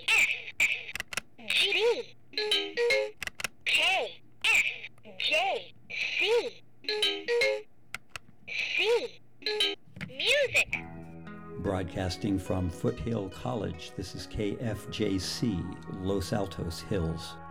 G K J C C Music. Broadcasting from Foothill College, this is KFJC, Los Altos Hills.